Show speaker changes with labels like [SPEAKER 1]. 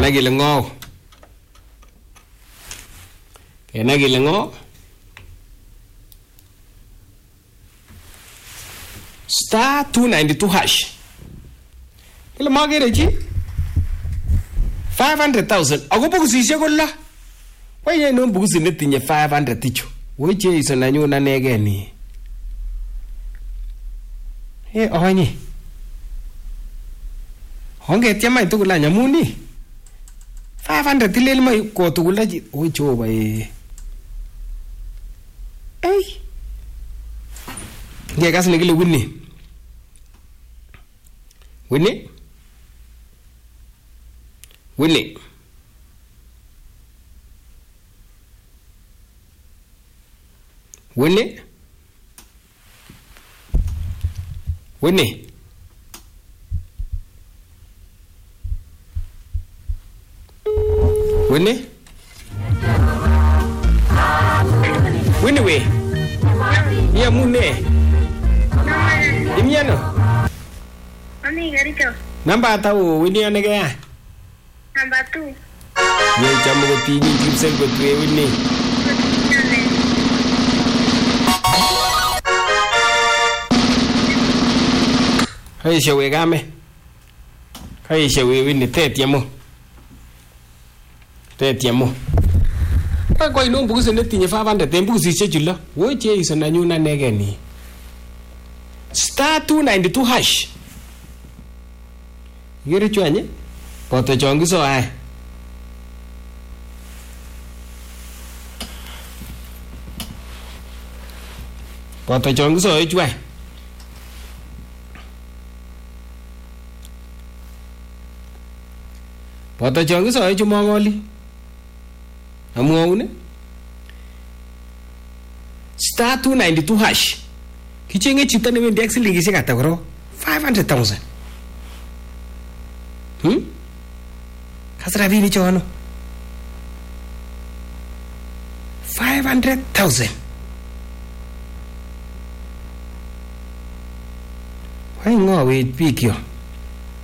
[SPEAKER 1] Kenai kele ng'o. Kenai kele ng'o. Star 292 hash. Kele magere chi 500,000 ako bokisisiek ko lo. Wanye no bokisit netinye 500 ichu. Weche iso nanyun anege ni. Onye. Ongetyem any tugul any amun ni 500 tilel mo kotugul achi. Oi Jehova Ngekas nekile Winnie. Winnie? Winnie? Winnie? Winnie? Winnie? Winnie we? Ya mune? Imiano?
[SPEAKER 2] Ani garito.
[SPEAKER 1] Namba tahu Winnie anege ya?
[SPEAKER 2] Namba 2.
[SPEAKER 1] Ye jamu ko tini kipsel ko tuwe Winnie. Hai shawe game. Hai shawe Winnie tetiamo. Tetiamo. Kwa ino mbukusi netinye 500 mbukusi chechulo. Weche iso nanyuna nege ni. Star 292 hash. Yere chwanye. Poto chongi so ay. Poto chongi so ay chway. Poto chongi so ay chumongoli. Amwaune. Star 292 hash. Kichenge chito newendi ak silingisiek ata koro 500,000. Kas rabinik chono 500,000. Why ng'owech biik yo?